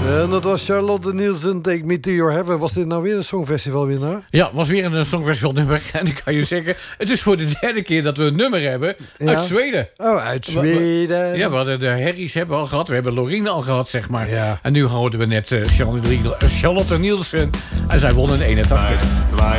En dat was Charlotte Nielsen, Take Me To Your Heaven. Was dit nou weer een songfestivalwinnaar? Ja, was weer een songfestivalnummer. En ik kan je zeggen, het is voor de derde keer dat we een nummer hebben uit Zweden. Oh, uit Zweden. Ja, we hadden de Harry's hebben we al gehad. We hebben Loreen al gehad, zeg maar. Ja. En nu hoorden we net Charlotte Nielsen. En zij won een 81.